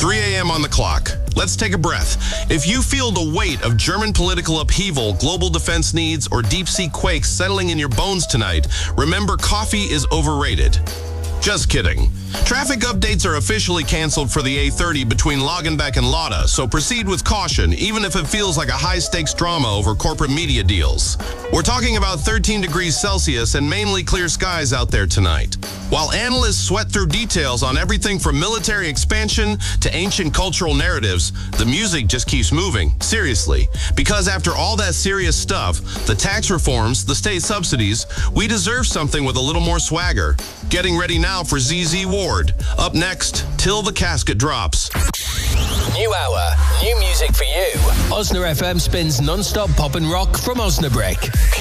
3 a.m. on the clock. Let's take a breath. If you feel the weight of German political upheaval, global defense needs, or deep-sea quakes settling in your bones tonight, remember coffee is overrated. Just kidding. Traffic updates are officially canceled for the A30 between Lagenbeck and Lauda, so proceed with caution, even if it feels like a high-stakes drama over corporate media deals. We're talking about 13 degrees Celsius and mainly clear skies out there tonight. While analysts sweat through details on everything from military expansion to ancient cultural narratives, the music just keeps moving. Seriously. Because after all that serious stuff, the tax reforms, the state subsidies, we deserve something with a little more swagger. Getting ready now for ZZ Ward. Up next, Till the Casket Drops. New hour, new music for you. Osna FM spins non-stop pop and rock from Osnabrück.